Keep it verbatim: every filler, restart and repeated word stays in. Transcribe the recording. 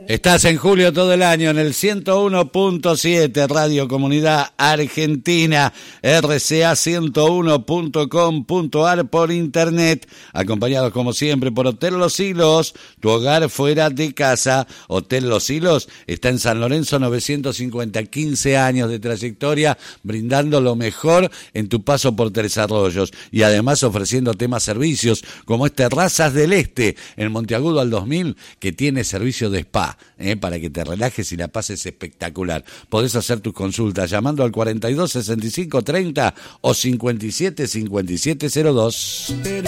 Estás en Julio todo el año en el ciento uno punto siete Radio Comunidad Argentina, R C A ciento uno punto com punto a r por internet, acompañados como siempre por Hotel Los Hilos, tu hogar fuera de casa. Hotel Los Hilos está en San Lorenzo novecientos cincuenta, quince años de trayectoria, brindando lo mejor en tu paso por Tres Arroyos y además ofreciéndote más servicios como es Terrazas del Este en Monteagudo al dos mil, que tiene servicio de spa. Eh, para que te relajes y la pases espectacular. Podés hacer tus consultas llamando al cuarenta y dos sesenta y cinco treinta o cincuenta y siete cincuenta y siete cero dos.